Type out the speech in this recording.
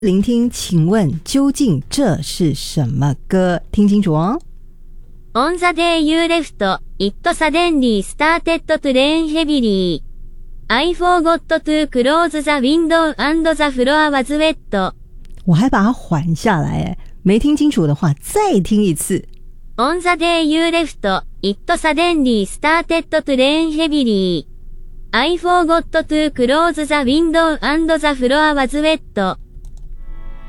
聆听，请问究竟这是什么歌？听清楚哦。 On the day you left, it suddenly started to rain heavily. I forgot to close the window and the floor was wet. 我还把它缓下来，没听清楚的话再听一次。 On the day you left, it suddenly started to rain heavily. I forgot to close the window and the floor was wet.